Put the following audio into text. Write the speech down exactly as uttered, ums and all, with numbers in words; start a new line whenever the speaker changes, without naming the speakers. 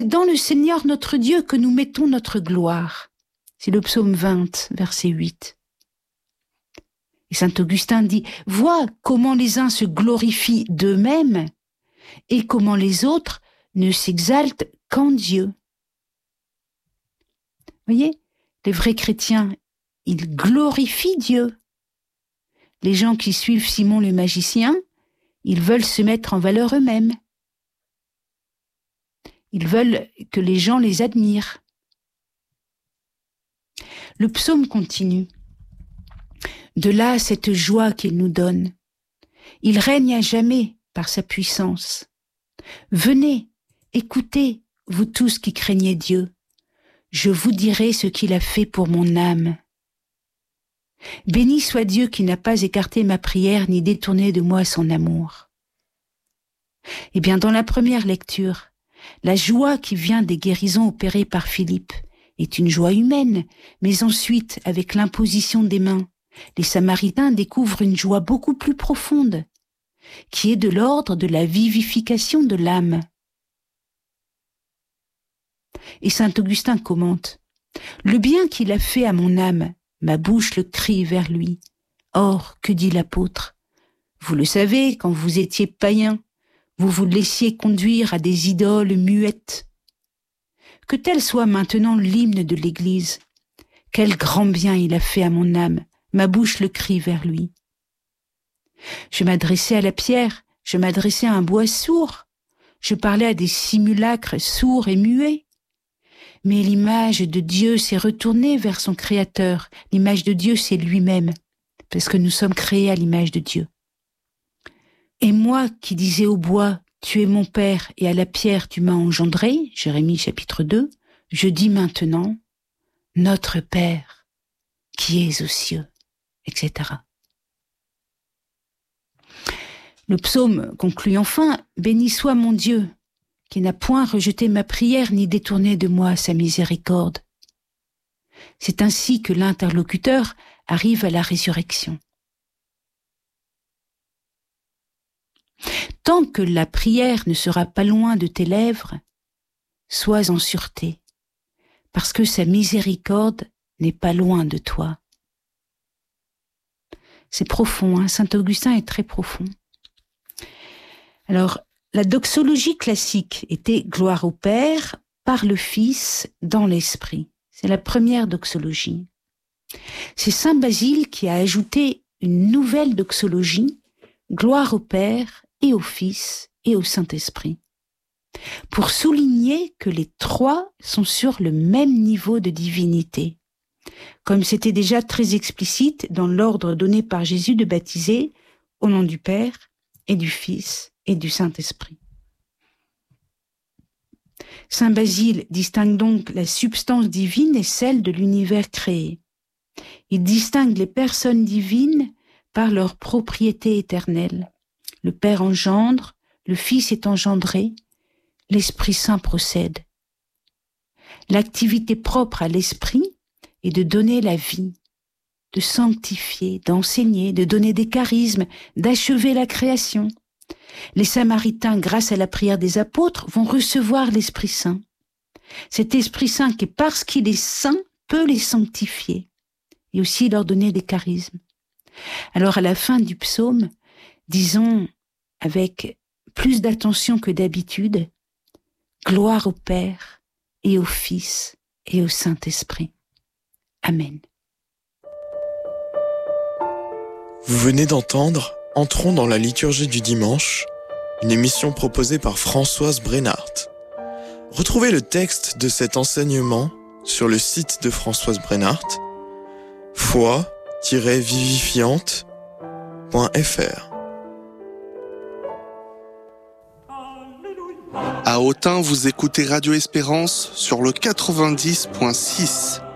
dans le Seigneur notre Dieu que nous mettons notre gloire. C'est le psaume vingt, verset huit. Et saint Augustin dit, vois comment les uns se glorifient d'eux-mêmes et comment les autres ne s'exaltent qu'en Dieu. Voyez, les vrais chrétiens, ils glorifient Dieu. Les gens qui suivent Simon le magicien, ils veulent se mettre en valeur eux-mêmes. Ils veulent que les gens les admirent. Le psaume continue. De là cette joie qu'il nous donne. Il règne à jamais par sa puissance. Venez, écoutez, vous tous qui craignez Dieu. Je vous dirai ce qu'il a fait pour mon âme. Béni soit Dieu qui n'a pas écarté ma prière ni détourné de moi son amour. Eh bien, dans la première lecture, la joie qui vient des guérisons opérées par Philippe est une joie humaine, mais ensuite, avec l'imposition des mains, les Samaritains découvrent une joie beaucoup plus profonde, qui est de l'ordre de la vivification de l'âme. Et saint Augustin commente, « Le bien qu'il a fait à mon âme, ma bouche le crie vers lui. Or, que dit l'apôtre ? Vous le savez, quand vous étiez païens, vous vous laissiez conduire à des idoles muettes. Que tel soit maintenant l'hymne de l'Église. Quel grand bien il a fait à mon âme, ma bouche le crie vers lui. Je m'adressais à la pierre, je m'adressais à un bois sourd, je parlais à des simulacres sourds et muets. Mais l'image de Dieu s'est retournée vers son Créateur. L'image de Dieu, c'est lui-même, parce que nous sommes créés à l'image de Dieu. Et moi qui disais au bois, tu es mon père, et à la pierre tu m'as engendré, Jérémie chapitre deux, je dis maintenant, notre Père, qui es aux cieux, et cetera. Le psaume conclut enfin, béni soit mon Dieu, qui n'a point rejeté ma prière ni détourné de moi sa miséricorde. C'est ainsi que l'interlocuteur arrive à la résurrection. Tant que la prière ne sera pas loin de tes lèvres, sois en sûreté, parce que sa miséricorde n'est pas loin de toi. C'est profond, hein, saint Augustin est très profond. Alors, la doxologie classique était gloire au Père, par le Fils, dans l'Esprit. C'est la première doxologie. C'est saint Basile qui a ajouté une nouvelle doxologie, gloire au Père et au Fils et au Saint-Esprit, pour souligner que les trois sont sur le même niveau de divinité, comme c'était déjà très explicite dans l'ordre donné par Jésus de baptiser au nom du Père et du Fils et du Saint-Esprit. Saint Basile distingue donc la substance divine et celle de l'univers créé. Il distingue les personnes divines par leur propriété éternelle. Le Père engendre, le Fils est engendré, l'Esprit Saint procède. L'activité propre à l'Esprit est de donner la vie, de sanctifier, d'enseigner, de donner des charismes, d'achever la création. Les Samaritains, grâce à la prière des apôtres, vont recevoir l'Esprit Saint. Cet Esprit Saint qui, parce qu'il est saint, peut les sanctifier et aussi leur donner des charismes. Alors à la fin du psaume, disons avec plus d'attention que d'habitude, gloire au Père et au Fils et au Saint-Esprit. Amen.
Vous venez d'entendre Entrons dans la liturgie du dimanche, une émission proposée par Françoise Brenhardt. Retrouvez le texte de cet enseignement sur le site de Françoise Brenhardt, foi tiret vivifiante point f r.
À Autun, vous écoutez Radio Espérance sur le quatre-vingt-dix point six.